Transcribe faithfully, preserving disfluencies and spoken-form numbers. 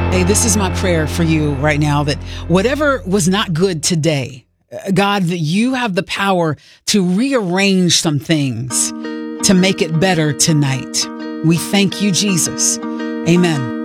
Hey, this is my prayer for you right now, that whatever was not good today, God, that you have the power to rearrange some things to make it better tonight. We thank you, Jesus. Amen.